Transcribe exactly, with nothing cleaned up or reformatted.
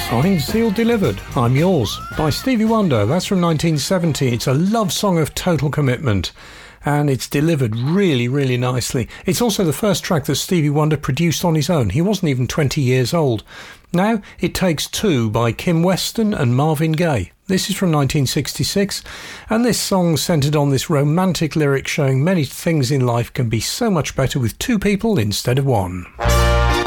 Signed, sealed, delivered. I'm Yours by Stevie Wonder. That's from nineteen seventy. It's a love song of total commitment, and it's delivered really, really nicely. It's also the first track that Stevie Wonder produced on his own. He wasn't even twenty years old. Now, It Takes Two by Kim Weston and Marvin Gaye. This is from nineteen sixty-six, and this song centred on this romantic lyric showing many things in life can be so much better with two people instead of one.